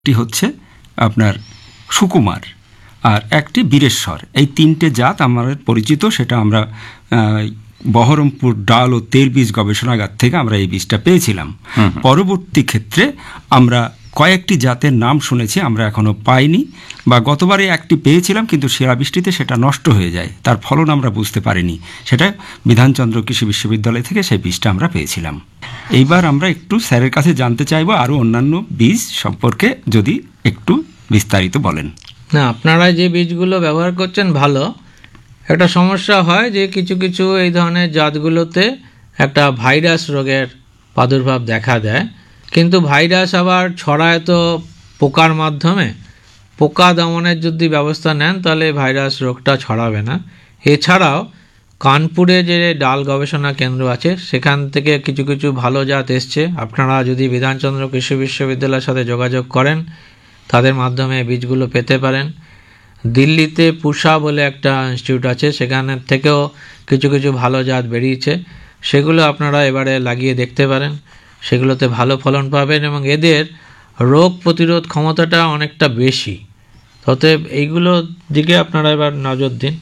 একটি হচ্ছে আপনার সুকুমার আর একটি বীরেশ্বর। এই তিনটে জাত আমাদের পরিচিত, সেটা আমরা বহরমপুর ডাল ও তেল বীজ গবেষণাগার থেকে আমরা এই বীজটা পেয়েছিলাম। পরবর্তী ক্ষেত্রে আমরা কয়েকটি জাতের নাম শুনেছি, আমরা এখনও পাইনি, বা গতবারে একটি পেয়েছিলাম কিন্তু শিলাবৃষ্টিতে সেটা নষ্ট হয়ে যায়, তার ফলন আমরা বুঝতে পারিনি। সেটা বিধানচন্দ্র কৃষি বিশ্ববিদ্যালয় থেকে সেই বীজটা আমরা পেয়েছিলাম। এইবার আমরা একটু স্যারের কাছে জানতে চাইবো আরও অন্যান্য বীজ সম্পর্কে যদি একটু বিস্তারিত বলেন। না, আপনারা যে বীজগুলো ব্যবহার করছেন ভালো। একটা সমস্যা হয় যে কিছু কিছু এই ধরনের জাতগুলোতে একটা ভাইরাস রোগের প্রাদুর্ভাব দেখা দেয়, কিন্তু ভাইরাস আবার ছড়ায় তো পোকার মাধ্যমে। পোকা দমনের যদি ব্যবস্থা নেন তাহলে ভাইরাস রোগটা ছড়াবে না। এছাড়াও কানপুরে যে ডাল গবেষণা কেন্দ্র আছে সেখান থেকে কিছু কিছু ভালো জাত এসছে। আপনারা যদি বিধানচন্দ্র কৃষি বিশ্ববিদ্যালয়ের সাথে যোগাযোগ করেন তাদের মাধ্যমে বীজগুলো পেতে পারেন। দিল্লিতে পুষা বলে একটা ইনস্টিটিউট আছে, সেখানের থেকেও কিছু কিছু ভালো জাত বেরিয়েছে, সেগুলো আপনারা এবারে লাগিয়ে দেখতে পারেন। সেগুলোতে ভালো ফলন পাবেন এবং এদের রোগ প্রতিরোধ ক্ষমতাটা অনেকটা বেশি। অতএব এইগুলোর দিকে আপনারা এবার নজর দিন।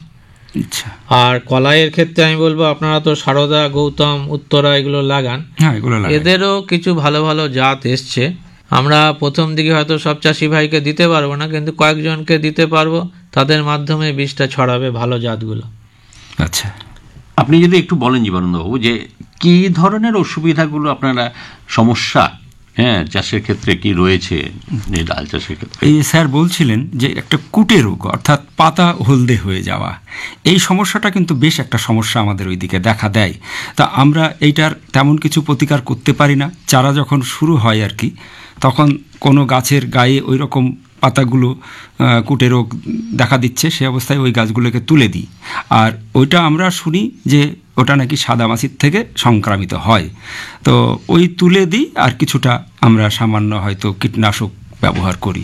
আর কলাইয়ের ক্ষেত্রে আমি বলবো আপনারা তো সারদা, গৌতম, উত্তরা এগুলো লাগান। এদেরও কিছু ভালো ভালো জাত এসছে। আমরা প্রথম দিকে হয়তো সব চাষি ভাইকে দিতে পারবো না, কিন্তু কয়েকজনকে দিতে পারবো, তাদের মাধ্যমে বীজটা ছড়াবে ভালো জাতগুলো। আচ্ছা, আপনি যদি একটু বলেন জীবনানন্দবাবু যে কি ধরনের অসুবিধাগুলো আপনারা সমস্যা চাষের ক্ষেত্রে কি রয়েছে ডাল চাষের ক্ষেত্রে? এই স্যার বলছিলেন যে একটা কুটে রোগ, অর্থাৎ পাতা হলদে হয়ে যাওয়া, এই সমস্যাটা কিন্তু বেশ একটা সমস্যা আমাদের ওইদিকে দেখা দেয়। তা আমরা এইটার তেমন কিছু প্রতিকার করতে পারি না। চারা যখন শুরু হয় আর কি, তখন কোনো গাছের গায়ে ওই রকম পাতাগুলো কুটে রোগ দেখা দিচ্ছে, সে অবস্থায় ওই গাছগুলোকে তুলে দিই। আর ওইটা আমরা শুনি যে ওটা নাকি সাদামাছির থেকে সংক্রামিত হয়, তো ওই তুলে দিই। আর কিছুটা আমরা সামান্য হয়তো কীটনাশক ব্যবহার করি।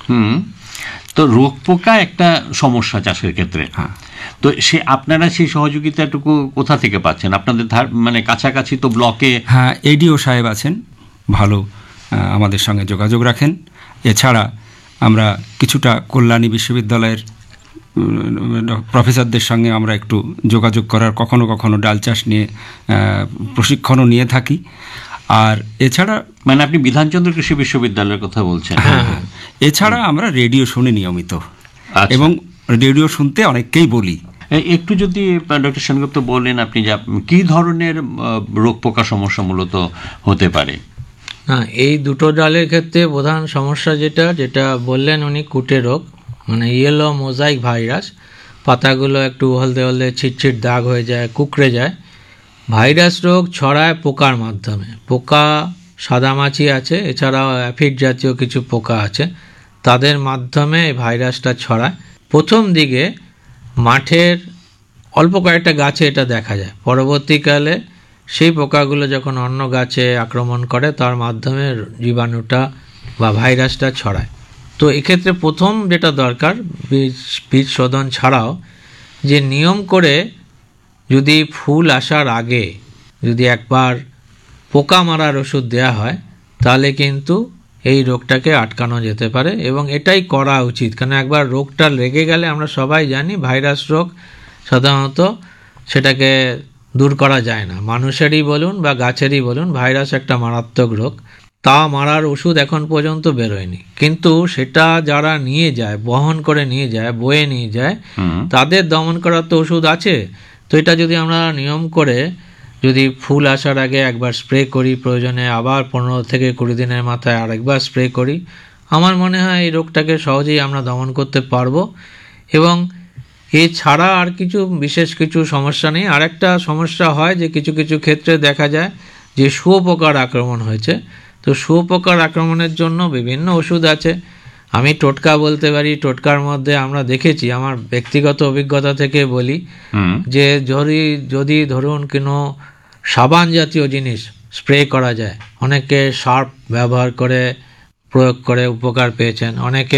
তো রোগ পোকা একটা সমস্যা চাষের ক্ষেত্রে। হ্যাঁ, তো আপনারা সেই সহযোগিতাটুকু কোথা থেকে পাচ্ছেন? আপনাদের মানে কাছাকাছি তো ব্লকে? হ্যাঁ, এডিও সাহেব আছেন, ভালো আমাদের সঙ্গে যোগাযোগ রাখেন। এছাড়া আমরা কিছুটা কল্যাণী বিশ্ববিদ্যালয়ের প্রফেসরদের সঙ্গে আমরা একটু যোগাযোগ করার কখনো কখনো ডাল চাষ নিয়ে প্রশিক্ষণও নিয়ে থাকি। আর এছাড়া মানে আপনি বিধানচন্দ্র কৃষি বিশ্ববিদ্যালয়ের কথা বলছেন? হ্যাঁ, এছাড়া আমরা রেডিও শুনি নিয়মিত, এবং রেডিও শুনতে অনেককেই বলি। একটু যদি ডক্টর সেনগুপ্ত বলেন আপনি যে কী ধরনের রোগ পোকা সমস্যা মূলত হতে পারে? না, এই দুটো ডালের ক্ষেত্রে প্রধান সমস্যা যেটা বললেন উনি, কুটে রোগ, মানে ইয়েলো মোজাইক ভাইরাস। পাতাগুলো একটু হলদে হলদে ছিটছিট দাগ হয়ে যায়, কুকড়ে যায়। ভাইরাস রোগ ছড়ায় পোকার মাধ্যমে। পোকা সাদামাছি আছে, এছাড়াও অ্যাফিড জাতীয় কিছু পোকা আছে, তাদের মাধ্যমে এই ভাইরাসটা ছড়ায়। প্রথম দিকে মাঠের অল্প কয়েকটা গাছে এটা দেখা যায়, পরবর্তীকালে সেই পোকাগুলো যখন অন্য গাছে আক্রমণ করে তার মাধ্যমে জীবাণুটা বা ভাইরাসটা ছড়ায়। তো এক্ষেত্রে প্রথম যেটা দরকার, বীজ শোধন ছাড়াও যে নিয়ম করে যদি ফুল আসার আগে যদি একবার পোকা মারার ওষুধ দেওয়া হয় তাহলে কিন্তু এই রোগটাকে আটকানো যেতে পারে, এবং এটাই করা উচিত। কারণ একবার রোগটা লেগে গেলে আমরা সবাই জানি ভাইরাস রোগ সাধারণত সেটাকে দূর করা যায় না। মানুষেরই বলুন বা গাছেরই বলুন, ভাইরাস একটা মারাত্মক রোগ, তা মারার ওষুধ এখন পর্যন্ত বেরোয়নি। কিন্তু সেটা যারা নিয়ে যায়, বহন করে নিয়ে যায়, বয়ে নিয়ে যায়, তাদের দমন করার তো ওষুধ আছে। তো এটা যদি আমরা নিয়ম করে যদি ফুল আসার আগে একবার স্প্রে করি, প্রয়োজনে আবার 15 থেকে 20 দিনের মাথায় আরেকবার স্প্রে করি, আমার মনে হয় এই রোগটাকে সহজেই আমরা দমন করতে পারবো। এবং এছাড়া আর বিশেষ কিছু সমস্যা নেই। আরেকটা সমস্যা হয় যে কিছু কিছু ক্ষেত্রে দেখা যায় যে শুঁয়োপোকার আক্রমণ হয়েছে। তো শুঁয়োপোকার আক্রমণের জন্য বিভিন্ন ওষুধ আছে। আমি টোটকা বলতে পারি, টোটকার মধ্যে আমরা দেখেছি, আমার ব্যক্তিগত অভিজ্ঞতা থেকে বলি, যে যদি ধরুন কোনো সাবান জাতীয় জিনিস স্প্রে করা যায়, অনেকে সার্ফ ব্যবহার করে প্রয়োগ করে উপকার পেয়েছেন, অনেকে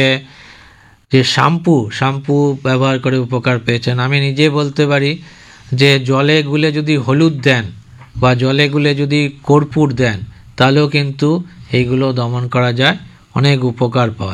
যে শ্যাম্পু ব্যবহার করে উপকার পেয়েছেন। আমি নিজে বলতে পারি যে জলে গুলে যদি হলুদ দেন বা জলে গুলে যদি কর্পূর দেন তাহলেও কিন্তু এইগুলো দমন করা যায়। অনেক উপকার পাওয়া